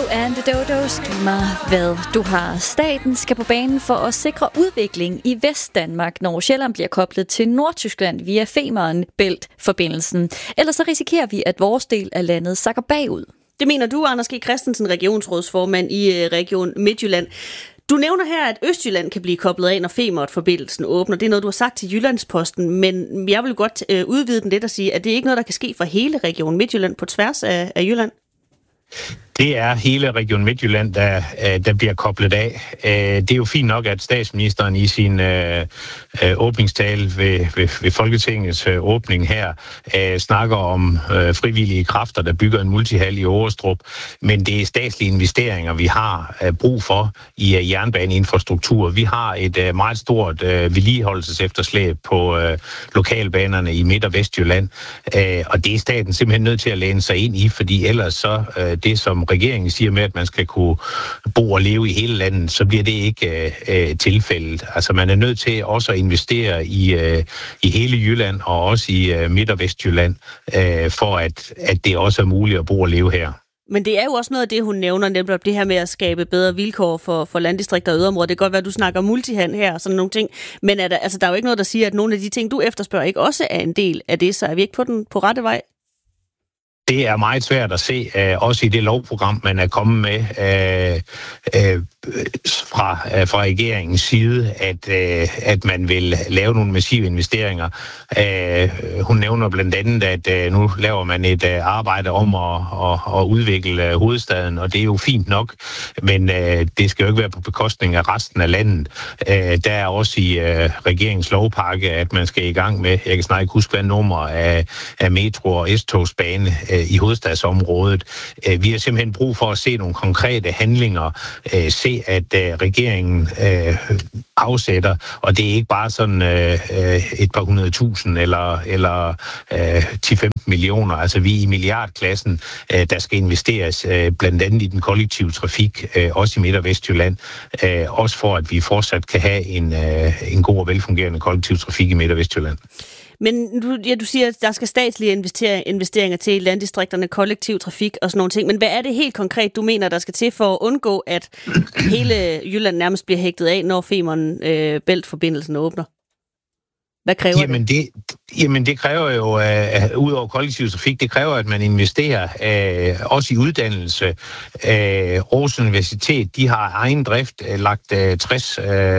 and the Dodos giver mig, hvad du har. Staten skal på banen for at sikre udvikling i Vestdanmark, når Sjælland bliver koblet til Nordtyskland via Femern Bælt-forbindelsen. Ellers så risikerer vi, at vores del af landet sakker bagud. Det mener du, Anders G. Christensen, regionsrådsformand i Region Midtjylland. Du nævner her, at Østjylland kan blive koblet af, når Femern-forbindelsen åbner. Det er noget, du har sagt til Jyllandsposten, men jeg vil godt udvide den lidt og sige, at det ikke noget, der kan ske for hele Region Midtjylland på tværs af Jylland. Det er hele Region Midtjylland, der bliver koblet af. Det er jo fint nok, at statsministeren i sin åbningstale ved Folketingets åbning her snakker om frivillige kræfter, der bygger en multihal i Årestrup. Men det er statslige investeringer, vi har brug for i jernbaneinfrastruktur. Vi har et meget stort vedligeholdelsesefterslæb på lokalbanerne i Midt- og Vestjylland. Og det er staten simpelthen nødt til at læne sig ind i, fordi ellers så det, som regeringen siger med, at man skal kunne bo og leve i hele landet, så bliver det ikke tilfældet. Altså man er nødt til også at investere i hele Jylland og også i Midt- og Vestjylland, for at det også er muligt at bo og leve her. Men det er jo også noget af det, hun nævner, nemlig det her med at skabe bedre vilkår for landdistrikter og yderområder. Det kan godt være, at du snakker multihand her og sådan nogle ting, men der er jo ikke noget, der siger, at nogle af de ting, du efterspørger, ikke også er en del af det, så er vi ikke på rette vej? Det er meget svært at se, også i det lovprogram, man er kommet med fra regeringens side, at man vil lave nogle massive investeringer. Hun nævner blandt andet, at nu laver man et arbejde om at udvikle hovedstaden, og det er jo fint nok, men det skal jo ikke være på bekostning af resten af landet. Der er også i regeringens lovpakke, at man skal i gang med, jeg kan snart ikke huske, hvad nummer af metro- og S-togsbane i hovedstadsområdet. Vi har simpelthen brug for at se nogle konkrete handlinger, se at regeringen afsætter, og det er ikke bare sådan et par 100.000 eller 10-15 millioner, altså vi er i milliardklassen, der skal investeres blandt andet i den kollektive trafik, også i Midt- og Vestjylland, også for at vi fortsat kan have en god og velfungerende kollektiv trafik i Midt- og Vestjylland. Men du siger, at der skal statslige investeringer til landdistrikterne, kollektiv trafik og sådan nogle ting. Men hvad er det helt konkret, du mener, der skal til for at undgå, at hele Jylland nærmest bliver hægtet af, når Femern Bælt-forbindelsen åbner? Hvad kræver det? Jamen det kræver jo, ud over kollektiv trafik, det kræver, at man investerer også i uddannelse. Aarhus Universitet, de har egen drift lagt 60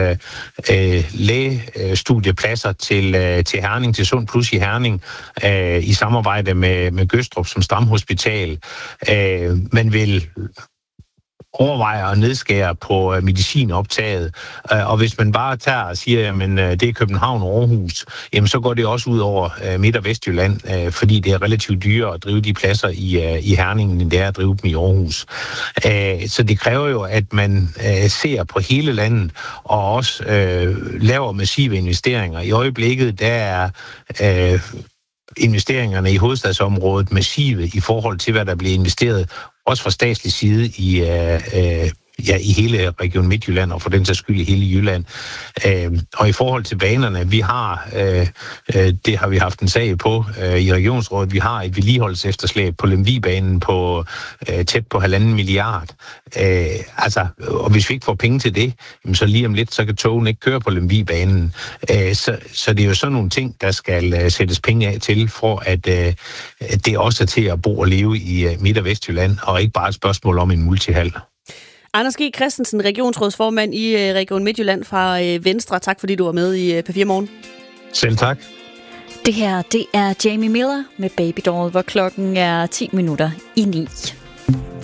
lægestudiepladser til Herning, til Sund Plus i Herning, i samarbejde med Gødstrup som stamhospital. Man vil overvejer at nedskære på medicinoptaget. Og hvis man bare tager og siger, at det er København og Aarhus, jamen så går det også ud over Midt- og Vestjylland, fordi det er relativt dyrere at drive de pladser i Herning, end det er at drive dem i Aarhus. Så det kræver jo, at man ser på hele landet og også laver massive investeringer. I øjeblikket, der er investeringerne i hovedstadsområdet massive i forhold til, hvad der bliver investeret også fra statslig side i hele Region Midtjylland, og for den sags skyld i hele Jylland. Og i forhold til banerne, vi har, det har vi haft en sag på i Regionsrådet, vi har et vedligeholdelsesefterslæb på Lemvigbanen på tæt på 1,5 milliard. Og hvis vi ikke får penge til det, så lige om lidt, så kan togen ikke køre på Lemvigbanen. Så det er jo sådan nogle ting, der skal sættes penge af til, for at det også er til at bo og leve i Midt- og Vestjylland, og ikke bare et spørgsmål om en multihal. Anders G. Christensen, regionsrådsformand i Region Midtjylland fra Venstre. Tak fordi du var med i P4 Morgen. Selv tak. Det her, det er Jamie Miller med Baby Doll, hvor klokken er 10 minutter i 9.